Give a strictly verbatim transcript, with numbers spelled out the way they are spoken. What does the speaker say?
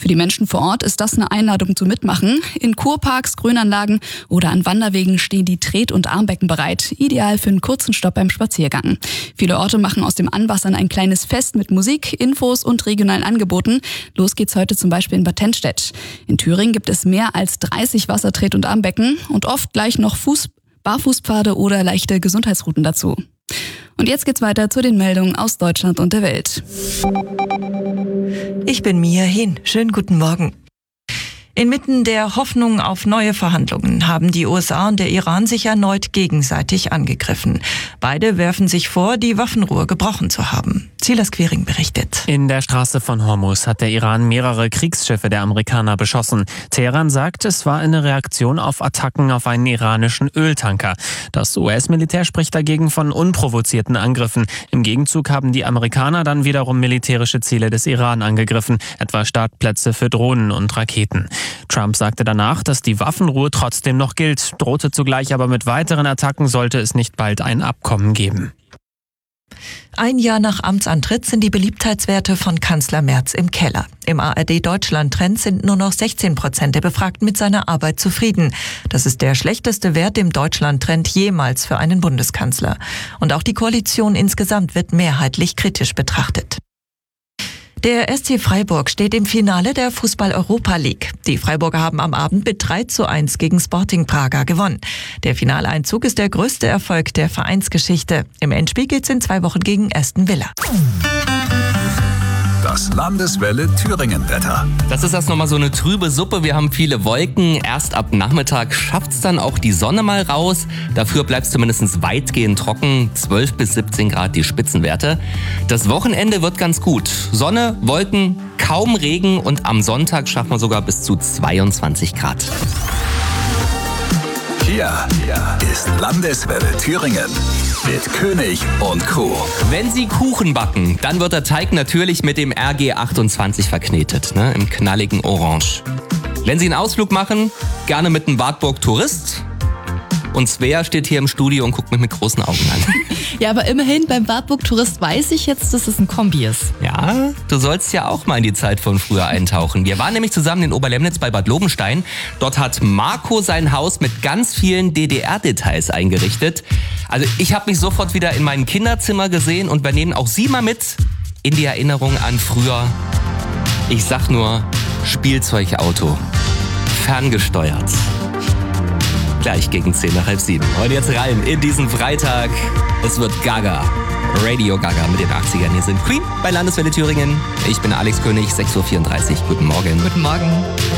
Für die Menschen vor Ort ist das eine Einladung zum Mitmachen. In Kurparks, Grünanlagen oder an Wanderwegen stehen die Tret- und Armbecken bereit. Ideal für einen kurzen Stopp beim Spaziergang. Viele Orte machen aus dem Anwassern ein kleines Fest mit Musik, Infos und regionalen Angeboten. Los geht's heute zum Beispiel in Bad Tennstedt. In Thüringen gibt es mehr als dreißig Wassertret- und Armbecken und oft gleich noch Fuß, Barfußpfade oder leichte Gesundheitsrouten dazu. Und jetzt geht's weiter zu den Meldungen aus Deutschland und der Welt. Ich bin Mia Hin. Schönen guten Morgen. Inmitten der Hoffnung auf neue Verhandlungen haben die U S A und der Iran sich erneut gegenseitig angegriffen. Beide werfen sich vor, die Waffenruhe gebrochen zu haben. Silas Quiring berichtet. In der Straße von Hormuz hat der Iran mehrere Kriegsschiffe der Amerikaner beschossen. Teheran sagt, es war eine Reaktion auf Attacken auf einen iranischen Öltanker. Das U S-Militär spricht dagegen von unprovozierten Angriffen. Im Gegenzug haben die Amerikaner dann wiederum militärische Ziele des Iran angegriffen, etwa Startplätze für Drohnen und Raketen. Trump sagte danach, dass die Waffenruhe trotzdem noch gilt, drohte zugleich aber mit weiteren Attacken, sollte es nicht bald ein Abkommen geben. Ein Jahr nach Amtsantritt sind die Beliebtheitswerte von Kanzler Merz im Keller. Im A R D-Deutschland-Trend sind nur noch sechzehn Prozent der Befragten mit seiner Arbeit zufrieden. Das ist der schlechteste Wert im Deutschland-Trend jemals für einen Bundeskanzler. Und auch die Koalition insgesamt wird mehrheitlich kritisch betrachtet. Der S C Freiburg steht im Finale der Fußball-Europa League. Die Freiburger haben am Abend mit drei zu eins gegen Sporting Braga gewonnen. Der Finaleinzug ist der größte Erfolg der Vereinsgeschichte. Im Endspiel geht's in zwei Wochen gegen Aston Villa. Das Landeswelle Thüringen-Wetter. Das ist erst nochmal so eine trübe Suppe. Wir haben viele Wolken. Erst ab Nachmittag schafft's dann auch die Sonne mal raus. Dafür bleibt's zumindest weitgehend trocken. zwölf bis siebzehn Grad die Spitzenwerte. Das Wochenende wird ganz gut. Sonne, Wolken, kaum Regen und am Sonntag schaffen wir sogar bis zu zweiundzwanzig Grad. Hier ist Landeswelle Thüringen mit König und Co. Wenn Sie Kuchen backen, dann wird der Teig natürlich mit dem R G achtundzwanzig verknetet, ne, im knalligen Orange. Wenn Sie einen Ausflug machen, gerne mit einem Wartburg Tourist. Und Svea steht hier im Studio und guckt mich mit großen Augen an. Ja, aber immerhin beim Wartburg Tourist weiß ich jetzt, dass es ein Kombi ist. Ja, du sollst ja auch mal in die Zeit von früher eintauchen. Wir waren nämlich zusammen in Oberlemnitz bei Bad Lobenstein. Dort hat Marco sein Haus mit ganz vielen D D R-Details eingerichtet. Also ich habe mich sofort wieder in meinem Kinderzimmer gesehen und wir nehmen auch Sie mal mit in die Erinnerung an früher. Ich sag nur Spielzeugauto, ferngesteuert. Gleich gegen zehn nach halb sieben. Und jetzt rein in diesen Freitag. Es wird Gaga. Radio Gaga mit den achtzigern. Hier sind Queen bei Landeswelle Thüringen. Ich bin Alex König, sechs Uhr vierunddreißig. Guten Morgen. Guten Morgen.